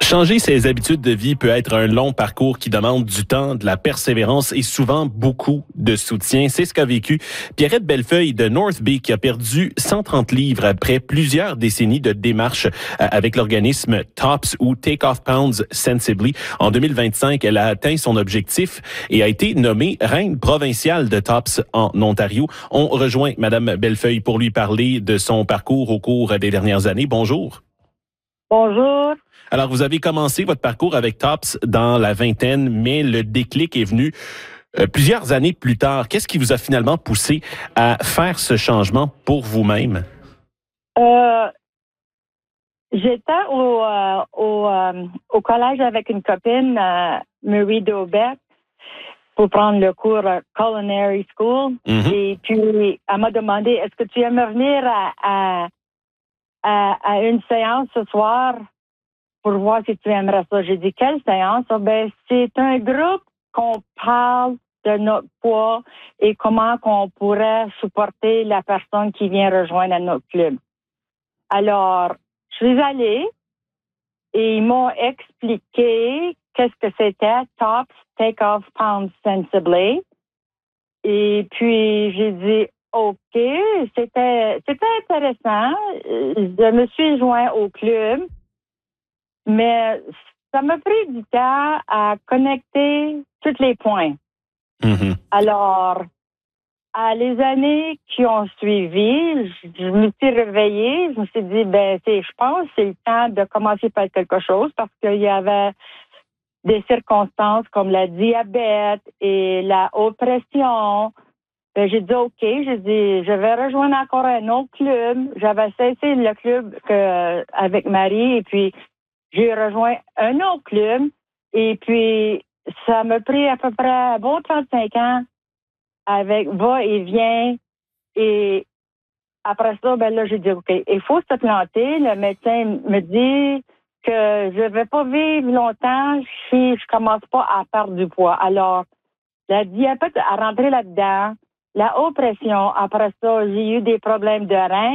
Changer ses habitudes de vie peut être un long parcours qui demande du temps, de la persévérance et souvent beaucoup de soutien. C'est ce qu'a vécu Pierrette Bellefeuille de North Bay qui a perdu 130 livres après plusieurs décennies de démarches avec l'organisme TOPS ou Take Off Pounds Sensibly. En 2025, elle a atteint son objectif et a été nommée reine provinciale de TOPS en Ontario. On rejoint Madame Bellefeuille pour lui parler de son parcours au cours des dernières années. Bonjour. Bonjour. Alors, vous avez commencé votre parcours avec TOPS dans la vingtaine, mais le déclic est venu plusieurs années plus tard. Qu'est-ce qui vous a finalement poussé à faire ce changement pour vous-même? J'étais au collège avec une copine, Marie Daubert, pour prendre le cours Culinary School. Mm-hmm. Et puis, elle m'a demandé, est-ce que tu aimerais venir à une séance ce soir pour voir si tu aimerais ça? J'ai dit, quelle séance? C'est un groupe qu'on parle de notre poids et comment qu'on pourrait supporter la personne qui vient rejoindre à notre club. Alors, je suis allée et ils m'ont expliqué qu'est-ce que c'était TOPS, Take Off Pounds Sensibly. Et puis, j'ai dit, OK, c'était intéressant. Je me suis joint au club, mais ça m'a pris du temps à connecter tous les points. Mm-hmm. Alors, à les années qui ont suivi, je me suis réveillée, je me suis dit, je pense que c'est le temps de commencer par quelque chose parce qu'il y avait des circonstances comme le diabète et la haute pression. J'ai dit, OK, je vais rejoindre encore un autre club. J'avais cessé le club avec Marie et puis j'ai rejoint un autre club. Et puis, ça m'a pris à peu près un bon 35 ans avec va et vient. Et après ça, j'ai dit, OK, il faut se planter. Le médecin me dit que je ne vais pas vivre longtemps si je commence pas à perdre du poids. Alors, la diabète a rentré là-dedans. La haute pression, après ça, j'ai eu des problèmes de reins.